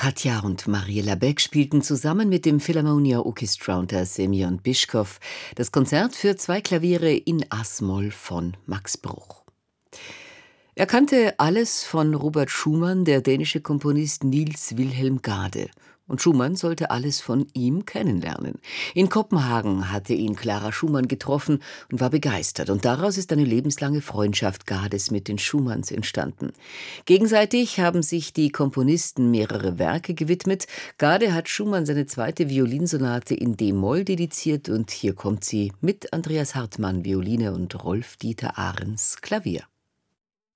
Katja und Mariela Beck spielten zusammen mit dem Philharmonia Orchestra unter Semyon Bischkow das Konzert für 2 Klaviere in As-Moll von Max Bruch. Er kannte alles von Robert Schumann, der dänische Komponist Niels Wilhelm Gade. Und Schumann sollte alles von ihm kennenlernen. In Kopenhagen hatte ihn Clara Schumann getroffen und war begeistert. Und daraus ist eine lebenslange Freundschaft Gades mit den Schumanns entstanden. Gegenseitig haben sich die Komponisten mehrere Werke gewidmet. Gade hat Schumann seine 2. Violinsonate in D-Moll dediziert und hier kommt sie mit Andreas Hartmann, Violine, und Rolf-Dieter Ahrens, Klavier.